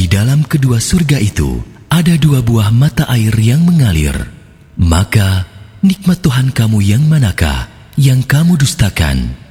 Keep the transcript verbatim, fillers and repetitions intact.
Di dalam kedua surga itu ada dua buah mata air yang mengalir. Maka nikmat Tuhan kamu yang manakah yang kamu dustakan?